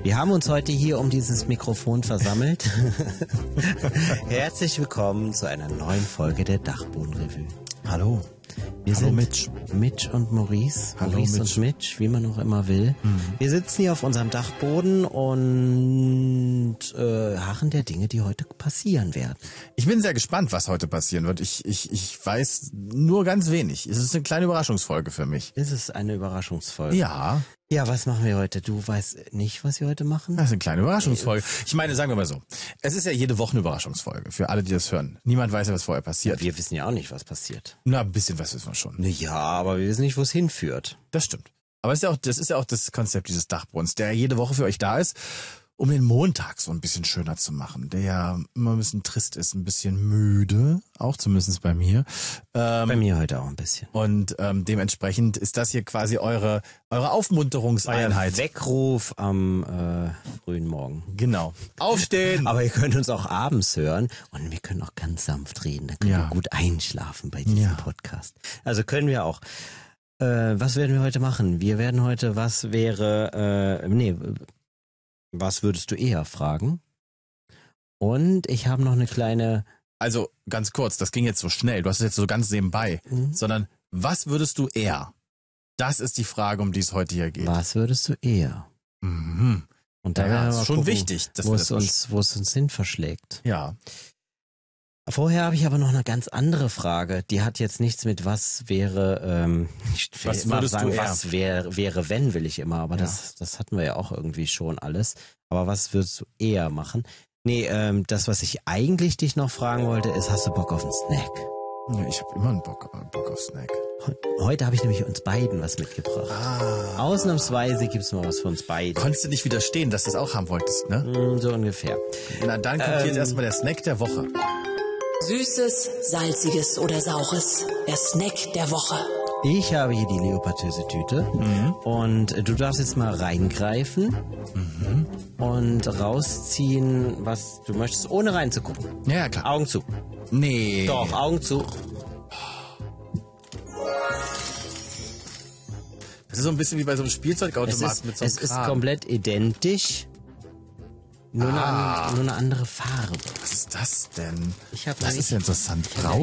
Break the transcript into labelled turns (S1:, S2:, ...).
S1: Wir haben uns heute hier um dieses Mikrofon versammelt. Herzlich willkommen zu einer neuen Folge der Dachboden-Revue.
S2: Hallo.
S1: Wir
S2: Hallo
S1: sind
S2: Mitch.
S1: Mitch und Maurice.
S2: Hallo
S1: Maurice
S2: Mitch.
S1: und Mitch, wie man auch immer will. Wir sitzen hier auf unserem Dachboden und harren der Dinge, die heute passieren werden.
S2: Ich bin sehr gespannt, was heute passieren wird. Ich weiß nur ganz wenig. Es ist eine kleine Überraschungsfolge für mich.
S1: Ist es eine Überraschungsfolge?
S2: Ja,
S1: Ja, was machen wir heute? Du weißt nicht, was wir heute machen?
S2: das ist eine kleine Überraschungsfolge. Ich meine, sagen wir mal so. Es ist ja jede Woche eine Überraschungsfolge für alle, die das hören. Niemand weiß ja, was vorher passiert.
S1: Wir wissen ja auch nicht, was passiert.
S2: Na, ein bisschen was wissen wir schon.
S1: Ja, aber wir wissen nicht, wo es hinführt.
S2: Das stimmt. Aber das ist ja auch das Konzept dieses Dachbodens, der jede Woche für euch da ist, um den Montag so ein bisschen schöner zu machen, der ja immer ein bisschen trist ist, ein bisschen müde, auch zumindest bei mir.
S1: Bei mir heute auch ein bisschen.
S2: Und dementsprechend ist das hier quasi eure Aufmunterungseinheit.
S1: Weckruf am frühen Morgen.
S2: Genau. Aufstehen!
S1: Aber ihr könnt uns auch abends hören und wir können auch ganz sanft reden. Da könnt ihr gut einschlafen bei diesem Podcast. Also können wir auch. Was werden wir heute machen? Wir werden heute, was würdest du eher fragen? Und ich habe noch eine kleine...
S2: Also ganz kurz, das ging jetzt so schnell, du hast es jetzt so ganz nebenbei, sondern was würdest du eher? Das ist die Frage, um die es heute hier geht.
S1: Was würdest du eher?
S2: Mhm.
S1: Und da
S2: Ja,
S1: werden wir
S2: ist
S1: mal
S2: schon
S1: gucken,
S2: wichtig, dass
S1: wo
S2: wir
S1: es
S2: das
S1: uns hin verschlägt.
S2: Ja.
S1: Vorher habe ich aber noch eine ganz andere Frage. Die hat jetzt nichts mit was wäre, ich will
S2: Was
S1: immer
S2: würdest
S1: sagen,
S2: du eher?
S1: was wäre, wenn, will ich immer, aber
S2: Ja.
S1: das hatten wir ja auch irgendwie schon alles. Aber was würdest du eher machen? Nee, das, was ich eigentlich dich noch fragen wollte, ist, hast du Bock auf einen Snack?
S2: Ja, ich habe immer einen Bock auf Snack.
S1: Heute habe ich nämlich uns beiden was mitgebracht. Ausnahmsweise gibt's mal was für uns beide.
S2: Konntest du nicht widerstehen, dass du das auch haben wolltest, ne?
S1: So ungefähr.
S2: Na, dann kommt jetzt erstmal der Snack der Woche.
S3: Süßes, salziges oder saures. Der Snack der Woche.
S1: Ich habe hier die leopartöse Tüte und du darfst jetzt mal reingreifen und rausziehen, was du möchtest, ohne reinzugucken.
S2: Ja, klar.
S1: Augen zu.
S2: Nee.
S1: Doch, Augen zu.
S2: Das ist so ein bisschen wie bei so einem Spielzeugautomaten mit so einem
S1: Es ist
S2: Kran.
S1: komplett identisch, nur eine andere Farbe.
S2: Was ist das denn?
S1: Ich hab
S2: Das ist ja interessant.
S1: ich hab
S2: Braun.